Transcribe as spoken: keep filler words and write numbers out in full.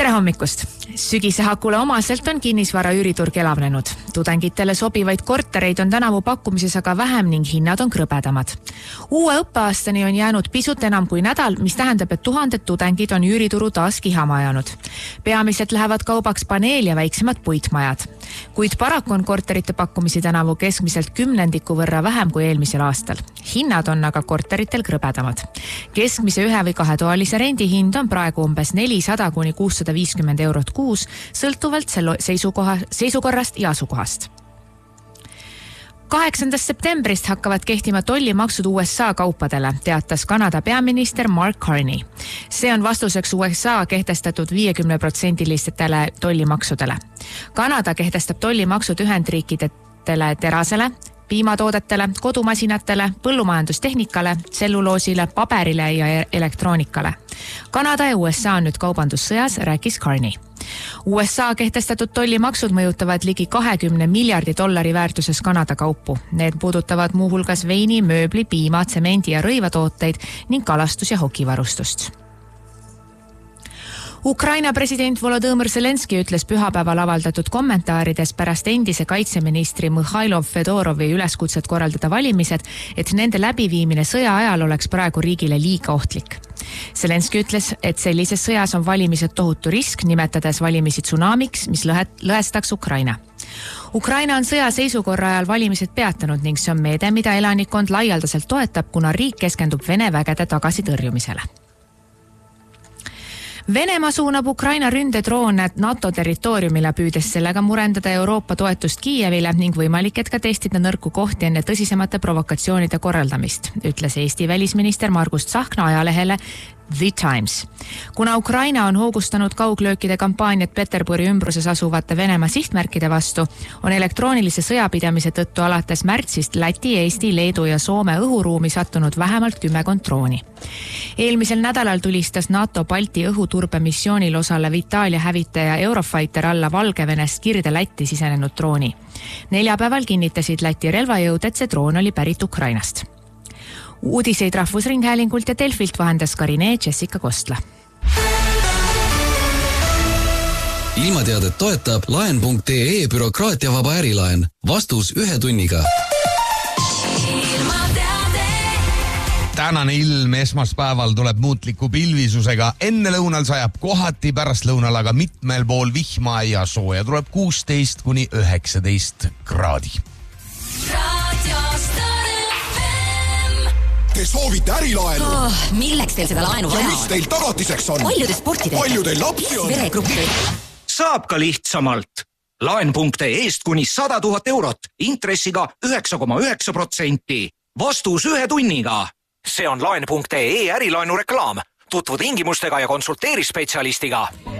Tere hommikust! Sügise hakule omaselt on kinnisvara üüriturg elavnenud. Tudengitele sobivaid kortereid on tänavu pakkumises aga vähem ning hinnad on krõbedamad. Uue õppeaastani on jäänud pisut enam kui nädal, mis tähendab, et tuhanded tudengid on üürituru taas kihama ajanud. Peamiselt lähevad kaubaks paneel ja väiksemad puitmajad. Kuid paraku on korterite pakkumisi tänavu keskmiselt kümnendiku võrra vähem kui eelmisel aastal. Hinnad on aga korteritel krõbedamad. Keskmise ühe või kahetoalise rendi hind on praegu umbes nelisada kuni kuussada viiskümmend eurot kuus, sõltuvalt selle seisukoha, seisukorrast ja asukohast. kaheksandast septembrist hakkavad kehtima tollimaksud U S A kaupadele, teatas Kanada peaminister Mark Carney. See on vastuseks U S A kehtestatud viiekümne protsendilistele tollimaksudele. Kanada kehtestab tollimaksud Ühendriikidele terasele, piimatoodetele, kodumasinatele, põllumajandustehnikale, tselluloosile, paberile ja elektroonikale. Kanada ja U S A on nüüd kaubandussõjas, rääkis Carney. U S A kehtestatud tollimaksud mõjutavad ligi kahekümne miljardi dollari väärtuses Kanada kaupu. Need puudutavad muuhulgas veini, mööbli, piima, tsemendi ja rõivatooteid ning kalastus- ja hokivarustust. Ukraina president Volodõmõr Zelenski ütles pühapäeval avaldatud kommentaarides pärast endise kaitseministri Mihhailo Fedorovi üleskutset korraldada valimised, et nende läbiviimine sõja ajal oleks praegu riigile liiga ohtlik. Zelenski ütles, et sellises sõjas on valimised tohutu risk, nimetades valimisi tsunamiks, mis lõhestaks Ukraina. Ukraina on sõja seisukorra ajal valimised peatanud ning see on meede, mida elanikkond laialdaselt toetab, kuna riik keskendub Vene vägede tagasitõrjumisele. Venemaa suunab Ukraina ründedroone NATO territooriumile, püüdes sellega murendada Euroopa toetust Kiievile ning võimalik, et ka testida nõrku kohti enne tõsisemate provokatsioonide korraldamist, ütles Eesti välisminister Margus Tsahkna ajalehele The Times. Kuna Ukraina on hoogustanud kauglöökide kampaaniat Peterburi ümbruses asuvate Venemaa sihtmärkide vastu, on elektroonilise sõjapidamise tõttu alates märtsist Läti, Eesti, Leedu ja Soome õhuruumi sattunud vähemalt kümmekond drooni. Eelmisel nädalal tulistas NATO Balti õhuturbemissioonil osalev Itaalia hävitaja Eurofighter alla Valgevenest Kirde Lätti sisenenud drooni. Neljapäeval kinnitasid Läti relvajõud, et see droon oli pärit Ukrainast. Uudiseid Rahvusringhäälingult ja Delfilt vahendas Karine Jessica Kostla. Ilmateadet toetab laen punkt ee bürokraatiavaba ärilaen. Vastus ühe tunniga. Tänane ilm esmaspäeval tuleb muutliku pilvisusega. Enne lõunal sajab kohati, pärast lõunal aga mitmel pool vihma ja sooja tuleb kuusteist kuni üheksateist kraadi. Te soovite ärilaenu? Oh, milleks teil seda laenu vaja on? Ja mis teil tagatiseks on? Palju te sporti teete? Palju teil lapsi on? Veregruppi? Saab ka lihtsamalt. Laen punkt ee eest kuni sada tuhat eurot, intressiga üheksa koma üheksa protsenti. Vastus ühe tunniga. See on laen punkt ee ärilaenu reklaam. Tutvu tingimustega ja konsulteeri spetsialistiga.